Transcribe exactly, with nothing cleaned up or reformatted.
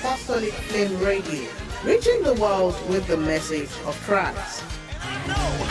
Apostolic Flame Radio, reaching the world with the message of Christ.